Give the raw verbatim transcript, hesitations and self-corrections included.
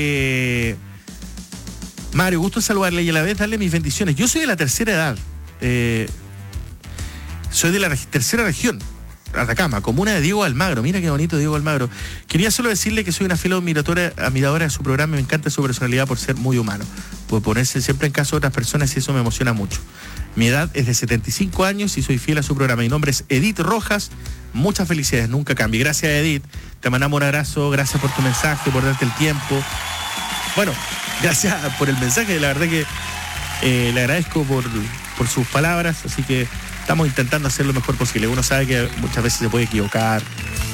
Eh, Mario, gusto saludarle y a la vez darle mis bendiciones. Yo soy de la tercera edad. Eh, soy de la reg- tercera región, Atacama, comuna de Diego Almagro. Mira qué bonito Diego Almagro. Quería solo decirle que soy una fiel admiradora, admiradora de su programa. Me encanta su personalidad por ser muy humano, por ponerse siempre en caso de otras personas, y eso me emociona mucho. Mi edad es de setenta y cinco años y soy fiel a su programa. Mi nombre es Edith Rojas. Muchas felicidades, nunca cambie. Gracias, Edith. Te mandamos un abrazo, gracias por tu mensaje, por darte el tiempo. Bueno, gracias por el mensaje, la verdad que eh, le agradezco por, por sus palabras, así que estamos intentando hacer lo mejor posible. Uno sabe que muchas veces se puede equivocar,